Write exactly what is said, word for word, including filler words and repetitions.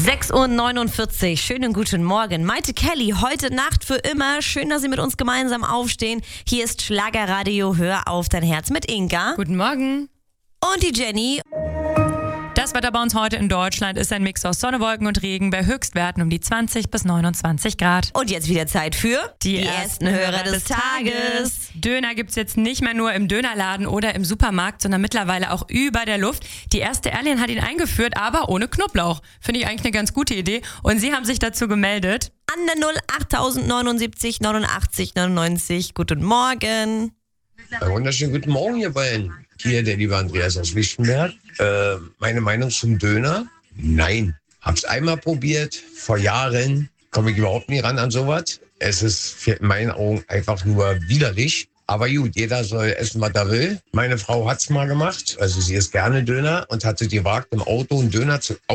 sechs Uhr neunundvierzig, schönen guten Morgen. Maite Kelly, heute Nacht für immer. Schön, dass Sie mit uns gemeinsam aufstehen. Hier ist Schlagerradio, hör auf dein Herz mit Inga. Guten Morgen. Und die Jenny. Das Wetter bei uns heute in Deutschland ist ein Mix aus Sonne, Wolken und Regen bei Höchstwerten um die zwanzig bis neunundzwanzig Grad. Und jetzt wieder Zeit für die, die ersten Hörer des Tages. Döner gibt's jetzt nicht mehr nur im Dönerladen oder im Supermarkt, sondern mittlerweile auch über der Luft. Die erste Airline hat ihn eingeführt, aber ohne Knoblauch. Finde ich eigentlich eine ganz gute Idee. Und Sie haben sich dazu gemeldet. An der null acht neunundsiebzig neunundachtzig neunundneunzig. Guten Morgen. Einen wunderschönen guten Morgen, ihr beiden. Hier der liebe Andreas aus Lichtenberg. Äh, meine Meinung zum Döner? Nein. Hab's einmal probiert, vor Jahren. Komme ich überhaupt nie ran an sowas. Es ist in meinen Augen einfach nur widerlich. Aber gut, jeder soll essen, was er will. Meine Frau hat's mal gemacht. Also sie isst gerne Döner und hatte gewagt, im Auto einen Döner zu